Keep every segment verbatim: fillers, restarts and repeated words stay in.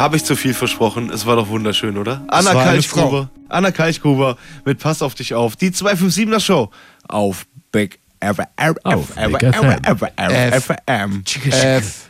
Habe ich zu viel versprochen? Es war doch wunderschön, oder? Anna war eine Kalchgruber. Anna Kalchgruber mit Pass auf dich auf. Die zwei fünf siebener Show auf Big Ever Ever Auf Ever Big Ever F M. Ever Ever F M. F.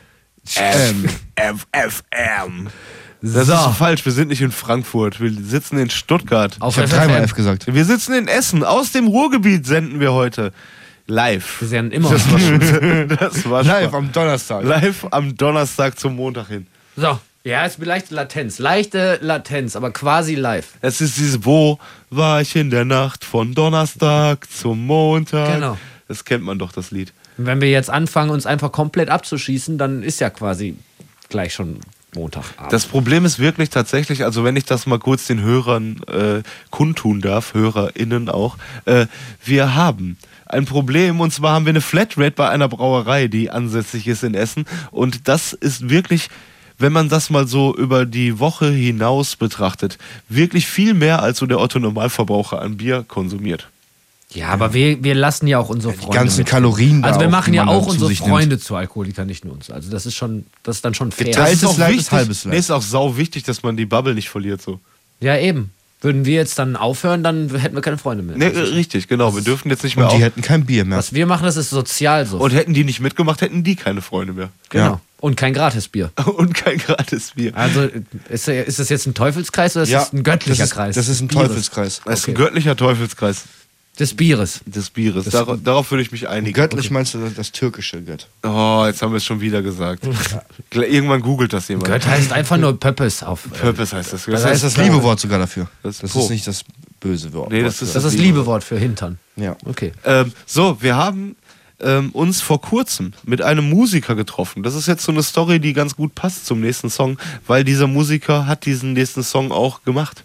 F F F M. Das So. ist falsch, wir sind nicht in Frankfurt, wir sitzen in Stuttgart. Auf Ich habe F F M. dreimal F gesagt. Wir sitzen in Essen, aus dem Ruhrgebiet senden wir heute. Live. Wir sehen immer. Das war schon, das war Live Spaß. am Donnerstag. Live am Donnerstag zum Montag hin. So. Ja, es ist leichte Latenz. Leichte Latenz, aber quasi live. Es ist dieses Wo war ich in der Nacht von Donnerstag zum Montag. Genau. Das kennt man doch, das Lied. Und wenn wir jetzt anfangen, uns einfach komplett abzuschießen, dann ist ja quasi gleich schon Montagabend. Das Problem ist wirklich tatsächlich, also wenn ich das mal kurz den Hörern äh, kundtun darf, HörerInnen auch, äh, wir haben ein Problem, und zwar haben wir eine Flatrate bei einer Brauerei, die ansässig ist in Essen, und das ist wirklich, wenn man das mal so über die Woche hinaus betrachtet, wirklich viel mehr als so der Otto-Normalverbraucher an Bier konsumiert. Ja, aber wir, wir lassen ja auch unsere Freunde. Die ganzen mit. Kalorien da Also wir auch, machen die ja man auch dann zu unsere sich nimmt. Freunde zu Alkoholikern, nicht nur uns. Also das ist schon, das ist dann schon fair. Geteilt. Das ist auch Leid ist wichtig. halbes Leid. Nee, ist auch sau wichtig, dass man die Bubble nicht verliert so. Ja, eben. Würden wir jetzt dann aufhören, dann hätten wir keine Freunde mehr. Nee, äh, richtig, genau. Wir dürfen jetzt nicht mehr Und die auf. hätten kein Bier mehr. Was wir machen, das ist sozial so. Und hätten die nicht mitgemacht, hätten die keine Freunde mehr. genau. Ja. Und kein Gratisbier. Und kein gratis Bier. Also ist, ist das jetzt ein Teufelskreis oder ist Ja, das ein göttlicher das ist, Kreis? Das ist ein Bieres. Teufelskreis. Das ist ein Okay. göttlicher Teufelskreis Des Bieres. des Bieres. Dar darauf würde ich mich einigen. Göttlich meinst du das, das türkische Gött? Oh, jetzt haben wir es schon wieder gesagt. Irgendwann googelt das jemand. Gött heißt einfach nur Pöppes auf. Äh, Purpose heißt das. Das heißt das Liebewort sogar dafür. Das Das ist Po. ist nicht das böse Wort. Nee, das ist das ist das Liebewort für Hintern. Ja. Okay. Ähm, so, wir haben ähm, uns vor kurzem mit einem Musiker getroffen. Das ist jetzt so eine Story, die ganz gut passt zum nächsten Song, weil dieser Musiker hat diesen nächsten Song auch gemacht.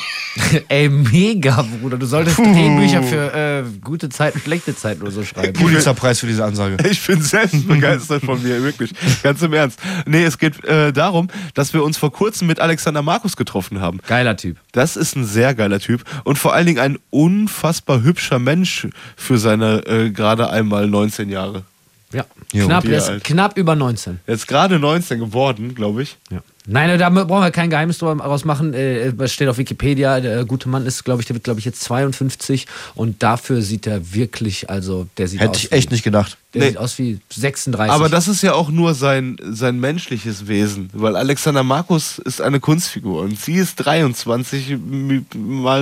Ey, mega, Bruder. Du solltest Drehbücher für äh, gute Zeiten, schlechte Zeiten oder so schreiben. Pulitzerpreis für diese Ansage. Ich bin selbst begeistert von mir, wirklich. Ganz im Ernst. Nee, es geht äh, darum, dass wir uns vor kurzem mit Alexander Markus getroffen haben. Geiler Typ. Das ist ein sehr geiler Typ und vor allen Dingen ein unfassbar hübscher Mensch für seine äh, gerade einmal neunzehn Jahre. Ja. Jo, Knapp, die der ist alt. knapp über neunzehn. Er ist gerade neunzehn geworden, glaube ich. Ja. Nein, da brauchen wir kein Geheimnis daraus machen. Äh, Es steht auf Wikipedia, der gute Mann ist, glaube ich, der wird, glaube ich, jetzt zweiundfünfzig und dafür sieht er wirklich, also der sieht Hätte aus ich echt nicht gedacht. Der Nee. sieht aus wie sechsunddreißig. Aber das ist ja auch nur sein, sein menschliches Wesen, weil Alexander Markus ist eine Kunstfigur und sie ist dreiundzwanzig m- mal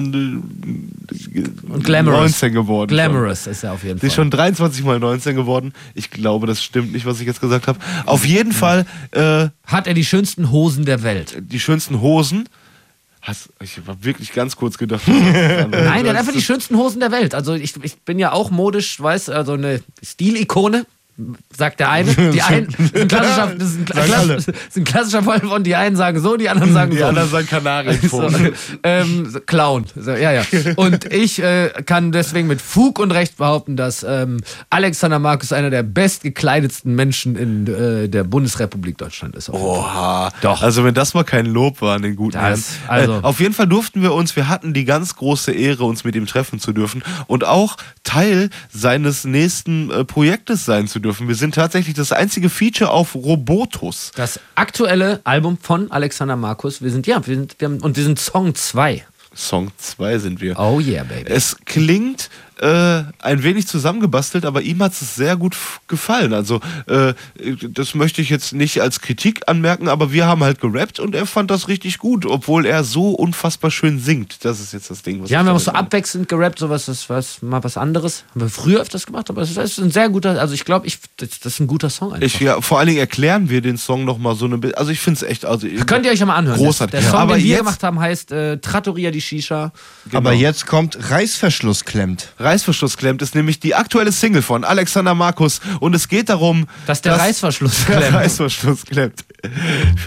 und glamorous. neunzehn geworden. Glamorous ist er auf jeden Sie Fall. ist schon dreiundzwanzig mal neunzehn geworden. Ich glaube, das stimmt nicht, was ich jetzt gesagt habe. Auf jeden Fall äh, Hat er die schönsten Hosen der Welt? die schönsten Hosen. Hast, ich habe wirklich ganz kurz gedacht. Nein, Nein, der hat einfach die schönsten Hosen der Welt. Also ich, ich bin ja auch modisch, weiß, also eine Stilikone, sagt der eine. Die einen, das ist ein klassischer, das ist ein, Sagen alle. klass, das ist ein klassischer Fall von, die einen sagen so, die anderen sagen Die so. anderen sagen So, Kanarienvogel. ähm, so, Clown. So, ja, ja. Und ich äh, kann deswegen mit Fug und Recht behaupten, dass ähm, Alexander Markus einer der bestgekleidetsten Menschen in äh, der Bundesrepublik Deutschland ist. Oha. Doch. Also wenn das mal kein Lob war an den guten Herrn. Das, also- äh, auf jeden Fall durften wir uns, wir hatten die ganz große Ehre, uns mit ihm treffen zu dürfen und auch Teil seines nächsten äh, Projektes sein zu dürfen. Wir sind tatsächlich das einzige Feature auf Robotus. Das aktuelle Album von Alexander Markus. Wir sind, ja, wir sind, wir haben, und wir sind Song zwei. Song zwei sind wir. Oh yeah, baby. Es klingt äh, ein wenig zusammengebastelt, aber ihm hat es sehr gut f- gefallen. Also äh, das möchte ich jetzt nicht als Kritik anmerken, aber wir haben halt gerappt und er fand das richtig gut, obwohl er so unfassbar schön singt. Das ist jetzt das Ding, was Ja, ich wir haben auch damit so meine. abwechselnd gerappt, sowas, das was mal was anderes. Haben wir früher öfters gemacht, aber es ist ein sehr guter, also ich glaube, ich, das, das ist ein guter Song einfach. Ich, ja, vor allen Dingen erklären wir den Song nochmal so eine bisschen. Also ich finde es echt. Also, Könnt ihr euch ja mal anhören. Großartig. Der Song, Aber den wir jetzt- gemacht haben, heißt äh, Trattoria di Shisha. Aber jetzt kommt Reißverschluss klemmt. Reißverschluss klemmt ist nämlich die aktuelle Single von Alexander Markus und es geht darum, Dass der Reißverschluss der klemmt. Reißverschluss klemmt.